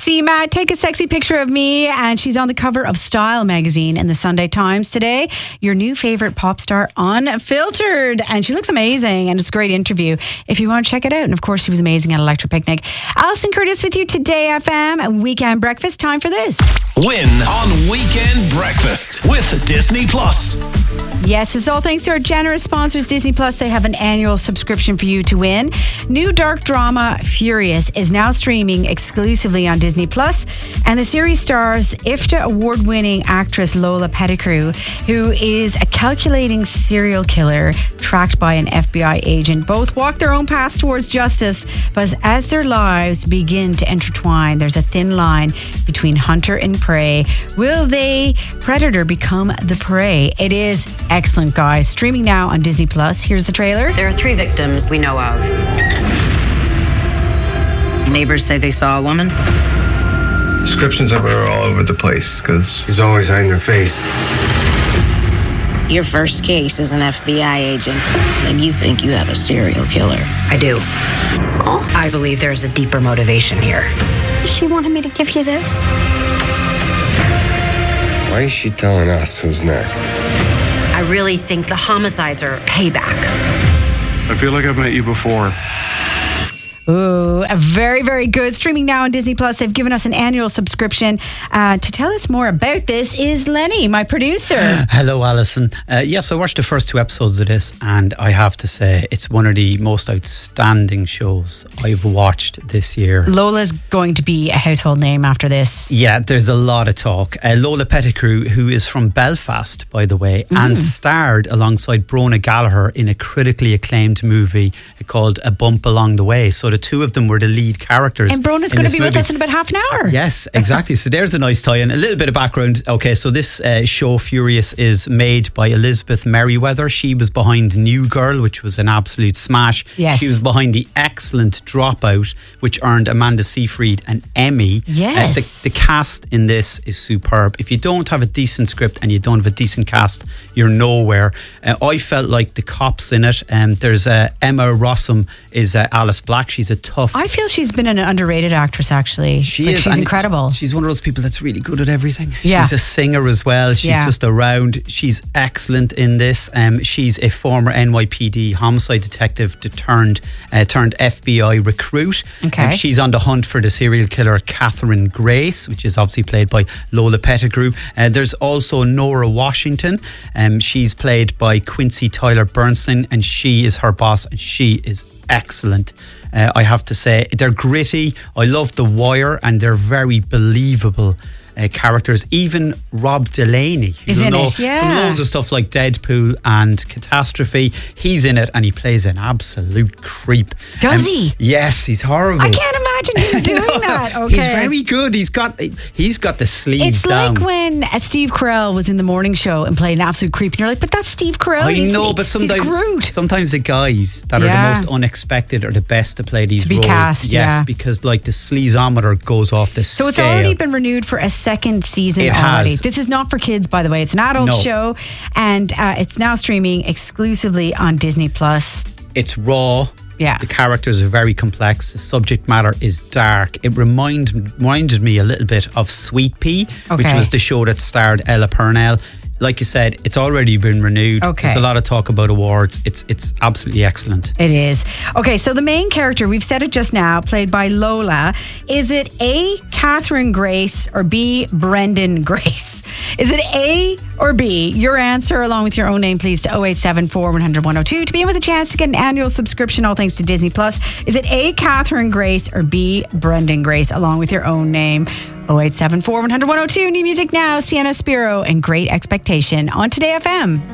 See, Matt, take a sexy picture of me, and she's on the cover of Style magazine in the Sunday Times today. Your new favorite pop star unfiltered, and she looks amazing, and it's a great interview if you want to check it out. And of course, she was amazing at Electric Picnic. Alison Curtis with you today, FM, and Weekend Breakfast. Time for this. Win on Weekend Breakfast with Disney Plus. Yes, it's all thanks to our generous sponsors, Disney Plus. They have an annual subscription for you to win. New dark drama Furious is now streaming exclusively on Disney Plus, and the series stars IFTA award-winning actress Lola Pettigrew, who is a calculating serial killer tracked by an FBI agent. Both walk their own paths towards justice, but as their lives begin to intertwine, there's a thin line between hunter and prey. Will the predator become the prey? It is excellent, guys. Streaming now on Disney Plus. Here's the trailer. There are 3 victims we know of. Neighbors say they saw a woman. Descriptions of her are all over the place because she's always hiding her face. Your first case as an FBI agent, and you think you have a serial killer. I do. Oh, I believe there's a deeper motivation here. She wanted me to give you this. Why is she telling us who's next? I really think the homicides are payback. I feel like I've met you before. Ooh, a very, very good. Streaming now on Disney Plus. They've given us an annual subscription. To tell us more about this is Lenny, my producer. Hello, Alison. Yes, I watched the first 2 episodes of this, and I have to say it's one of the most outstanding shows I've watched this year. Lola's going to be a household name after this. Yeah, there's a lot of talk. Lola Pettigrew, who is from Belfast, by the way, and starred alongside Brona Gallagher in a critically acclaimed movie called A Bump Along the Way. So the 2 of them were the lead characters. And Brona's going to be with us in about half an hour. Yes, exactly. So there's a nice tie-in. A little bit of background. Okay, so this show, Furious, is made by Elizabeth Merriweather. She was behind New Girl, which was an absolute smash. Yes. She was behind the excellent Dropout, which earned Amanda Seyfried an Emmy. Yes. The cast in this is superb. If you don't have a decent script and you don't have a decent cast, you're nowhere. I felt like the cops in it. There's Emma Rossum is Alice Black. She's a tough... I feel she's been an underrated actress, actually. She's incredible. She's one of those people that's really good at everything. Yeah. She's a singer as well. She's just around. She's excellent in this. She's a former NYPD homicide detective turned FBI recruit. Okay. She's on the hunt for the serial killer Catherine Grace, which is obviously played by Lola Pettigrew. There's also Nora Washington. She's played by Quincy Tyler Bernstein, and she is her boss, and she is excellent. I have to say, they're gritty. I love The Wire, and they're very believable characters. Even Rob Delaney, is in it, from loads of stuff like Deadpool and Catastrophe. He's in it, and he plays an absolute creep. Does he? Yes, he's horrible. I can't imagine him doing that. Okay. He's very good. He's got the sleeves It's down. like when Steve Carell was in the morning show and played an absolute creep, and you're like, but that's Steve Carell. I know, but sometimes the guys that are the most unexpected are the best to play these roles. To be cast, yes, because like the sleazometer goes off the scale. So it's already been renewed for a second season already. This is not for kids, by the way. It's an adult show, and it's now streaming exclusively on Disney Plus. It's raw. Yeah. The characters are very complex. The subject matter is dark. It reminded me a little bit of Sweet Pea, which was the show that starred Ella Purnell. Like you said, it's already been renewed. Okay. There's a lot of talk about awards. It's absolutely excellent. It is. Okay, so the main character, we've said it just now, played by Lola. Is it A, Catherine Grace, or B, Brendan Grace? Is it A or B? Your answer, along with your own name, please, to 0874 100 102 to be in with a chance to get an annual subscription, all thanks to Disney Plus. Is it A, Catherine Grace, or B, Brendan Grace, along with your own name? 0874 100 102. New music now, Sienna Spiro and Great Expectation on Today FM.